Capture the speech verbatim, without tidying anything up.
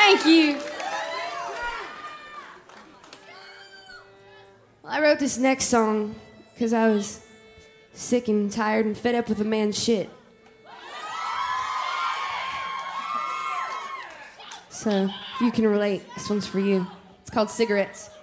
Thank you. Well, I wrote this next song because I was sick and tired and fed up with a man's shit. So, if you can relate, this one's for you. It's called Cigarettes.